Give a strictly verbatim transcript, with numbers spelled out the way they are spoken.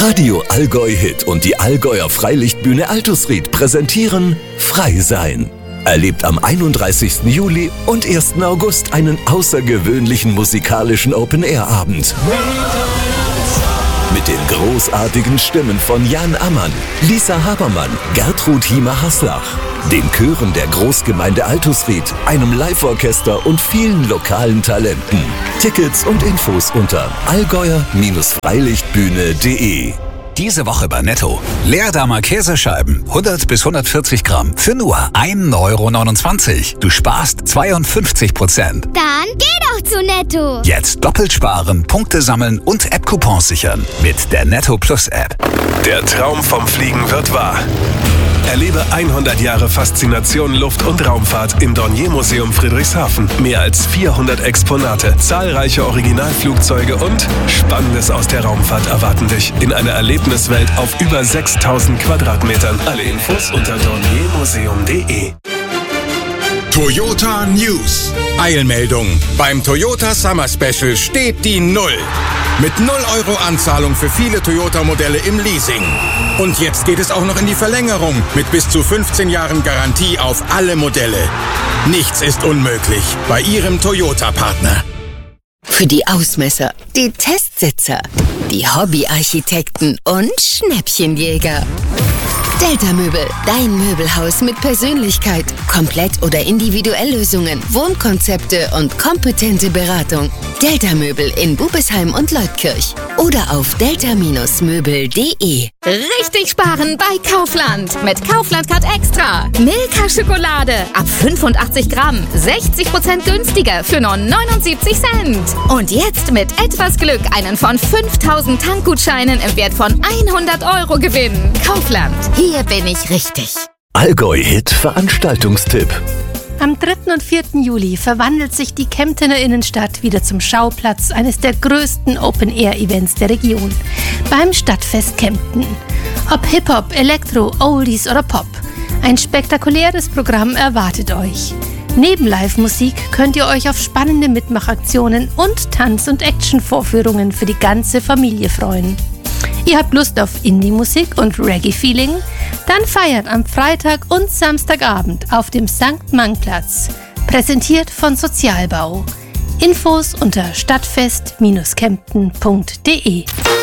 Radio Allgäu Hit und die Allgäuer Freilichtbühne Altusried präsentieren Frei sein. Erlebt am einunddreißigsten Juli und ersten August einen außergewöhnlichen musikalischen Open-Air-Abend. Mit den großartigen Stimmen von Jan Ammann, Lisa Habermann, Gertrud Hiemer-Haslach, den Chören der Großgemeinde Altusried, einem Live-Orchester und vielen lokalen Talenten. Tickets und Infos unter allgäuer Freilichtbühne punkt de. Diese Woche bei Netto. Leerdamer Käsescheiben, hundert bis hundertvierzig Gramm, für nur ein Euro neunundzwanzig. Du sparst zweiundfünfzig Prozent. Dann geh doch zu Netto. Jetzt doppelt sparen, Punkte sammeln und App-Coupons sichern. Mit der Netto Plus App. Der Traum vom Fliegen wird wahr. Erlebe hundert Jahre Faszination Luft- und Raumfahrt im Dornier-Museum Friedrichshafen. Mehr als vierhundert Exponate, zahlreiche Originalflugzeuge und Spannendes aus der Raumfahrt erwarten dich in einer Erlebniswelt auf über sechstausend Quadratmetern. Alle Infos unter dornier museum punkt de. Toyota News. Eilmeldung. Beim Toyota Summer Special steht die Null. Mit null Euro Anzahlung für viele Toyota-Modelle im Leasing. Und jetzt geht es auch noch in die Verlängerung mit bis zu fünfzehn Jahren Garantie auf alle Modelle. Nichts ist unmöglich bei Ihrem Toyota-Partner. Für die Ausmesser, die Testsitzer, die Hobbyarchitekten und Schnäppchenjäger. Delta Möbel, dein Möbelhaus mit Persönlichkeit, Komplett- oder Individuelllösungen, Wohnkonzepte und kompetente Beratung. Delta Möbel in Bubesheim und Leutkirch oder auf delta Möbel punkt de. Richtig sparen bei Kaufland. Mit Kaufland Card Extra. Milka Schokolade ab fünfundachtzig Gramm. sechzig Prozent günstiger für nur neunundsiebzig Cent. Und jetzt mit etwas Glück einen von fünftausend Tankgutscheinen im Wert von hundert Euro gewinnen. Kaufland. Hier bin ich richtig. Allgäu Hit Veranstaltungstipp. Am dritten und vierten Juli verwandelt sich die Kemptener Innenstadt wieder zum Schauplatz eines der größten Open-Air-Events der Region, beim Stadtfest Kempten. Ob Hip-Hop, Elektro, Oldies oder Pop, ein spektakuläres Programm erwartet euch. Neben Live-Musik könnt ihr euch auf spannende Mitmachaktionen und Tanz- und Action-Vorführungen für die ganze Familie freuen. Ihr habt Lust auf Indie-Musik und Reggae-Feeling? Dann feiert am Freitag und Samstagabend auf dem Sankt Mang-Platz. Präsentiert von Sozialbau. Infos unter stadtfest Kempten punkt de.